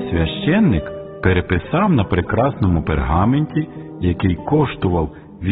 Священник переписав на прекрасному пергаменті, який коштував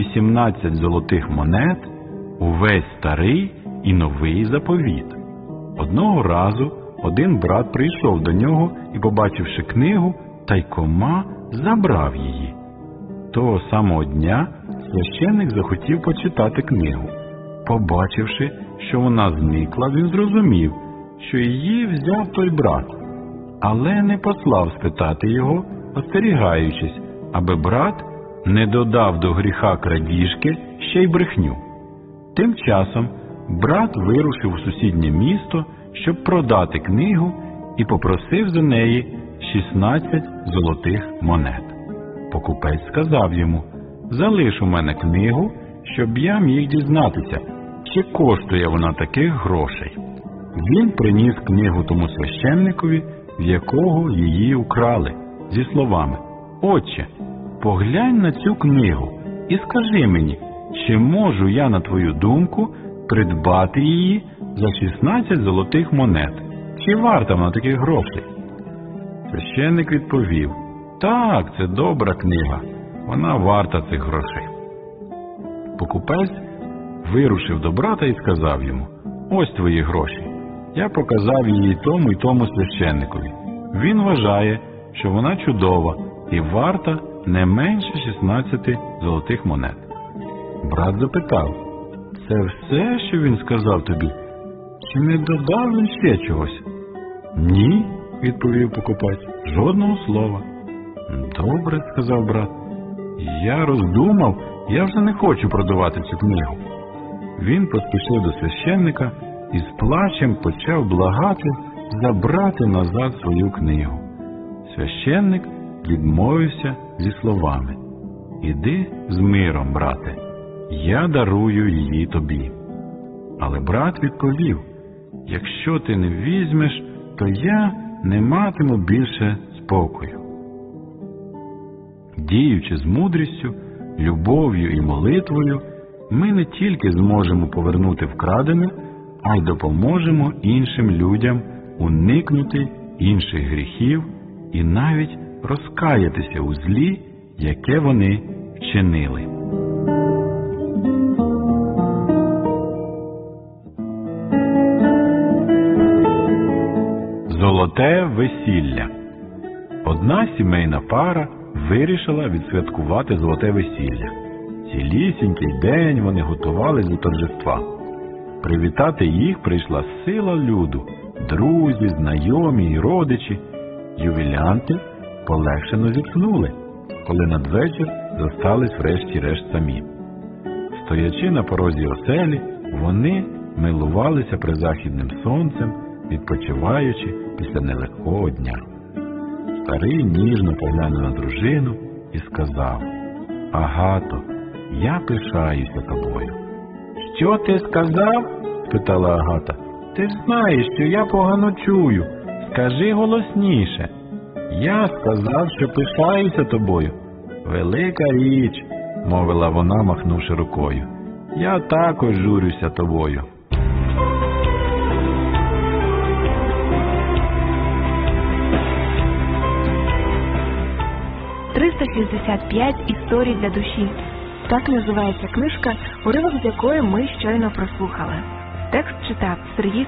18 золотих монет, увесь старий і новий заповіт. Одного разу один брат прийшов до нього і, побачивши книгу, тайкома забрав її. Того самого дня священник захотів почитати книгу. Побачивши, що вона зникла, він зрозумів, що її взяв той брат, але не послав спитати його, остерігаючись, аби брат не додав до гріха крадіжки ще й брехню. Тим часом брат вирушив у сусіднє місто, щоб продати книгу, і попросив за неї 16 золотих монет. Покупець сказав йому: «Залиш у мене книгу, щоб я міг дізнатися, чи коштує вона таких грошей». Він приніс книгу тому священникові, в якого її украли, зі словами: «Отче, поглянь на цю книгу і скажи мені, чи можу я, на твою думку, придбати її за 16 золотих монет? Чи варта вона таких грошей?» Священник відповів: «Так, це добра книга, вона варта цих грошей». Покупець вирушив до брата і сказав йому: «Ось твої гроші. Я показав її тому й тому священникові. Він вважає, що вона чудова і варта не менше 16 золотих монет». Брат запитав: «Це все, що він сказав тобі? Чи не додав він ще чогось?» «Ні», – відповів покупець, – «жодного слова». «Добре», – сказав брат, – «я роздумав, я вже не хочу продавати цю книгу». Він поспішив до священника і з плачем почав благати забрати назад свою книгу. Священник відмовився зі словами: «Іди з миром, брате, я дарую її тобі». Але брат відповів: «Якщо ти не візьмеш, то я не матиму більше спокою». Діючи з мудрістю, любов'ю і молитвою, ми не тільки зможемо повернути вкрадене, а й допоможемо іншим людям уникнути інших гріхів і навіть розкаятися у злі, яке вони вчинили. Золоте весілля. Одна сімейна пара вирішила відсвяткувати золоте весілля. Цілісінький день вони готувались до торжества. Привітати їх прийшла сила люду, друзі, знайомі і родичі. Ювілянти полегшено зітхнули, коли надвечір зостались врешті-решт самі. Стоячи на порозі оселі, вони милувалися призахідним сонцем, відпочиваючи після нелегкого дня. Старий ніжно поглянув на дружину і сказав: «Агато, я пишаюся тобою». «Що ти сказав?» – спитала Агата. «Ти ж знаєш, що я погано чую. Скажи голосніше». «Я сказав, що пишаюся тобою». «Велика річ», – мовила вона, махнувши рукою. «Я також журюся тобою». «365 історій для душі». Так називається книжка, уривок з якої ми щойно прослухали. Текст читав Сергій